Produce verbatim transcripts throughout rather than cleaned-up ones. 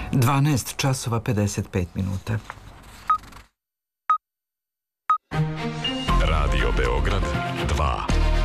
dvanaest časova pedeset pet minuta. Radio Beograd dva.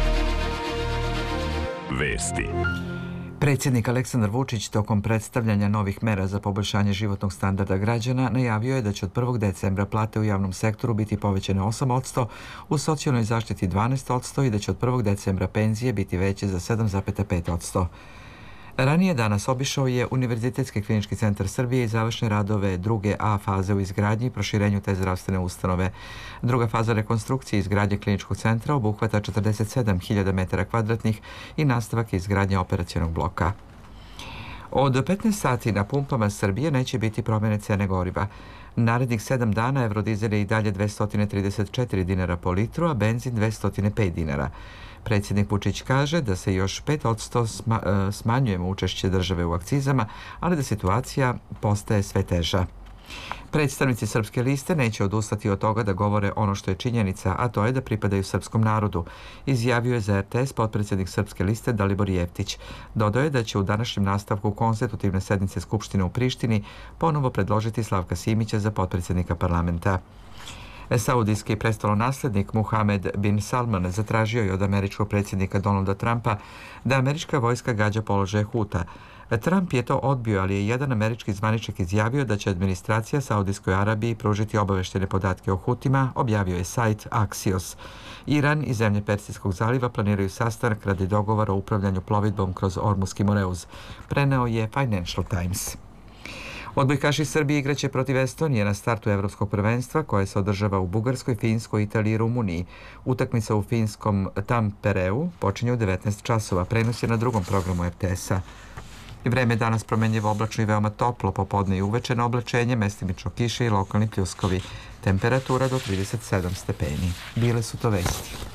Vesti. Predsjednik Aleksandar Vučić tokom predstavljanja novih mera za poboljšanje životnog standarda građana najavio je da će od prvog decembra plate u javnom sektoru biti povećane osam posto, u socijalnoj zaštiti dvanaest posto i da će od prvog decembra penzije biti veće za sedam zarez pet posto. Ranije danas obišao je Univerzitetski klinički centar Srbije i završne radove druge A faze u izgradnji i proširenju te zdravstvene ustanove. Druga faza rekonstrukcije i izgradnje kliničkog centra obuhvata četrdeset sedam hiljada metara kvadratnih i nastavak je izgradnje operacionog bloka. Od petnaest sati na pumpama Srbije neće biti promjene cene goriva. Narednih sedam dana evrodizel je i dalje dvesta trideset četiri dinara po litru, a benzin dvesta pet dinara. Predsjednik Vučić kaže da se još pet posto smanjuje učešće države u akcizama, ali da situacija postaje sve teža. Predstavnici Srpske liste neće odustati od toga da govore ono što je činjenica, a to je da pripadaju srpskom narodu, izjavio je za er te es potpredsjednik Srpske liste Dalibor Jeftić. Dodao je da će u današnjem nastavku konstitutivne sednice Skupštine u Prištini ponovo predložiti Slavka Simića za potpredsjednika parlamenta. Saudijski prestolonaslednik Muhamed bin Salman zatražio je od američkog predsjednika Donalda Trumpa da američka vojska gađa položaje Huta. Trump je to odbio, ali je jedan američki zvaničnik izjavio da će administracija Saudijskoj Arabiji pružiti obaveštene podatke o Hutima, objavio je sajt Axios. Iran i zemlje Persijskog zaliva planiraju sastanak radi dogovora o upravljanju plovidbom kroz Ormuski Moreuz, preneo je Financial Times. Odbojkaši Srbije igraće protiv Estonije na startu Evropskog prvenstva koje se održava u Bugarskoj, Finskoj, Italiji i Rumuniji. Utakmica u finskom Tampereu počinje u devetnaest časova, prenos je na drugom programu er te es-a. Vreme je danas promenljivo, oblačno i veoma toplo, popodne i uveče na oblačenje, mestimično kiše i lokalni pljuskovi. Temperatura do trideset sedam stepeni. Bile su to vesti.